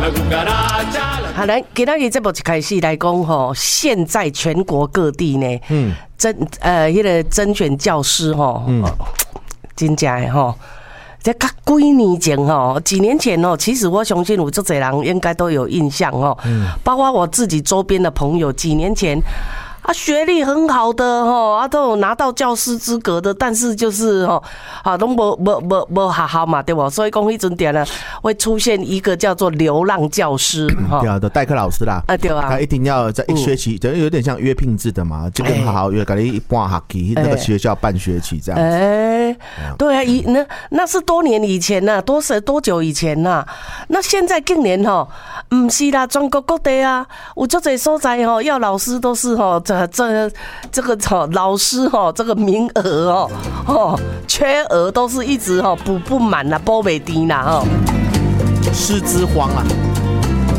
好，来，今仔日这部一开始来讲吼，现在全国各地呢，迄个甄选教师吼，真正的吼。在几年前吼，几年前哦，其实我相信有足侪人应该都有印象哦，包括我自己周边的朋友，几年前。学历很好的吼，都有拿到教师资格的，但是就是吼，都无学校嘛，对不？所以讲迄阵点呢，会出现一个叫做流浪教师， 对啊，的代课老师啦， 对啊， 他一定要在一学期，就有点像约聘制的嘛，就跟好有给你半学期，那个学校半学期这样子。 对啊，那是多年以前呐，多久以前呐？那现在近年吼，不是啦，全国各地啊，有足侪所在吼，要老师都是吼。这个老师这个名额缺额都是一直补不满啦，补不低啦师资荒啊。